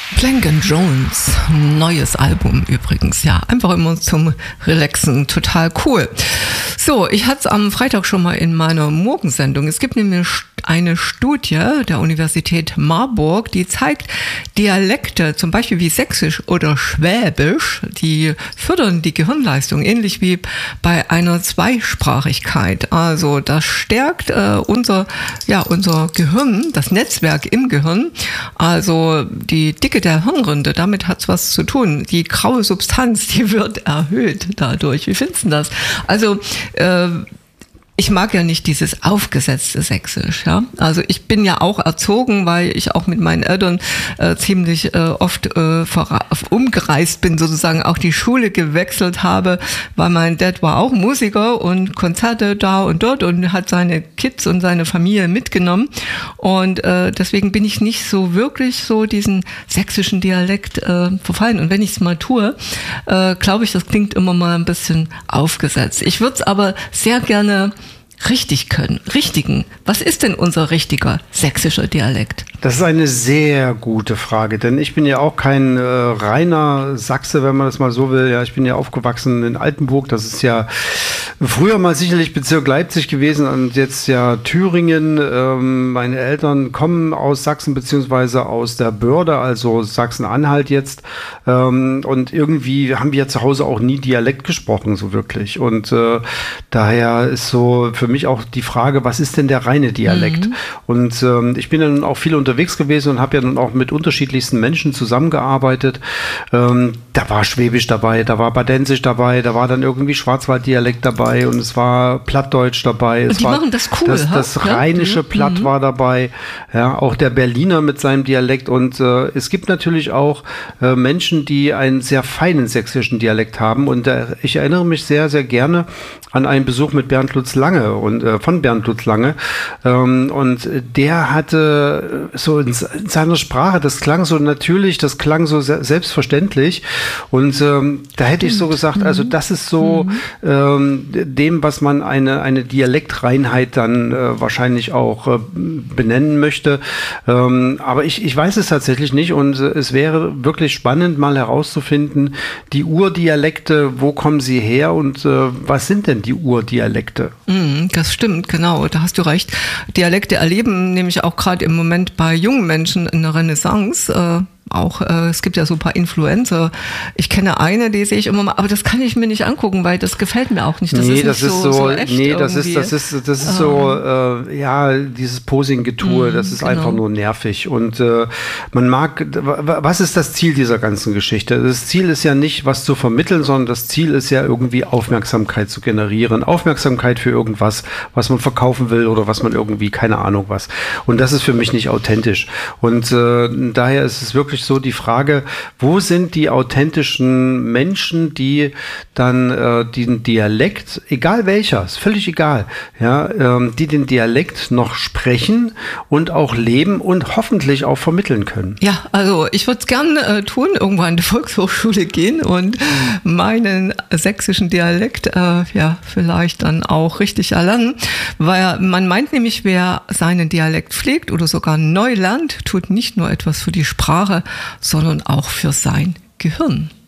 Plank & Jones, neues Album übrigens, ja, einfach immer zum Relaxen, total cool. So, ich hatte es am Freitag schon mal in meiner Morgensendung. Es gibt nämlich eine Studie der Universität Marburg, die zeigt, Dialekte, zum Beispiel wie Sächsisch oder Schwäbisch, die fördern die Gehirnleistung, ähnlich wie bei einer Zweisprachigkeit. Also das stärkt unser Gehirn, das Netzwerk im Gehirn, also die Dicke der Hirnrinde, damit hat es was zu tun. Die graue Substanz, die wird erhöht dadurch. Wie findest du das? Also ich mag ja nicht dieses aufgesetzte Sächsisch, ja. Also ich bin ja auch erzogen, weil ich auch mit meinen Eltern ziemlich oft umgereist bin, sozusagen auch die Schule gewechselt habe, weil mein Dad war auch Musiker und Konzerte da und dort und hat seine Kids und seine Familie mitgenommen und deswegen bin ich nicht so wirklich so diesen sächsischen Dialekt verfallen und wenn ich es mal tue, glaube ich, das klingt immer mal ein bisschen aufgesetzt. Ich würde es aber sehr gerne richtigen. Was ist denn unser richtiger sächsischer Dialekt? Das ist eine sehr gute Frage, denn ich bin ja auch kein reiner Sachse, wenn man das mal so will. Ja, ich bin ja aufgewachsen in Altenburg, das ist ja früher mal sicherlich Bezirk Leipzig gewesen und jetzt ja Thüringen. Meine Eltern kommen aus Sachsen beziehungsweise aus der Börde, also Sachsen-Anhalt jetzt. Und irgendwie haben wir zu Hause auch nie Dialekt gesprochen, so wirklich. Und daher ist so für mich auch die Frage, was ist denn der reine Dialekt? Mhm. Und ich bin dann auch viel unterwegs gewesen und habe ja dann auch mit unterschiedlichsten Menschen zusammengearbeitet. Da war Schwäbisch dabei, da war Badensisch dabei, da war dann irgendwie Schwarzwalddialekt dabei und es war Plattdeutsch dabei. Und die machen das cool. Das rheinische Platt war dabei, ja, auch der Berliner mit seinem Dialekt und es gibt natürlich auch Menschen, die einen sehr feinen sächsischen Dialekt haben und ich erinnere mich sehr, sehr gerne an einen Besuch mit Bernd Lutz Lange und von Bernd Lutz Lange und der hatte so in seiner Sprache, das klang so natürlich, das klang so selbstverständlich und da hätte ich so gesagt, also das ist so dem, was man eine Dialektreinheit dann wahrscheinlich auch benennen möchte, aber ich weiß es tatsächlich nicht und es wäre wirklich spannend, mal herauszufinden, die Urdialekte, wo kommen sie her und was sind denn die Urdialekte? Das stimmt, genau, da hast du recht. Dialekte erleben nämlich auch gerade im Moment bei jungen Menschen in der Renaissance. Es gibt ja so ein paar Influencer. Ich kenne eine, die sehe ich immer mal, aber das kann ich mir nicht angucken, weil das gefällt mir auch nicht. Das ist dieses Posing-Getue, das ist einfach nur nervig. Und was ist das Ziel dieser ganzen Geschichte? Das Ziel ist ja nicht, was zu vermitteln, sondern das Ziel ist ja irgendwie Aufmerksamkeit zu generieren. Aufmerksamkeit für irgendwas, was man verkaufen will oder was man irgendwie, keine Ahnung was. Und das ist für mich nicht authentisch. Und daher ist es wirklich so die Frage, wo sind die authentischen Menschen, die dann den Dialekt, egal welcher, ist völlig egal, ja, die den Dialekt noch sprechen und auch leben und hoffentlich auch vermitteln können. Ja, also ich würde es gerne tun, irgendwo an die Volkshochschule gehen und meinen sächsischen Dialekt vielleicht dann auch richtig erlernen, weil man meint nämlich, wer seinen Dialekt pflegt oder sogar neu lernt, tut nicht nur etwas für die Sprache, sondern auch für sein Gehirn.